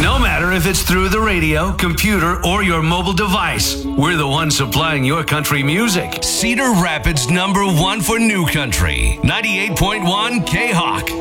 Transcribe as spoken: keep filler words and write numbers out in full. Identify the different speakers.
Speaker 1: No matter if it's through the radio, computer, or your mobile device, we're the ones supplying your country music.
Speaker 2: Cedar Rapids number one for new country. ninety-eight point one K-Hawk.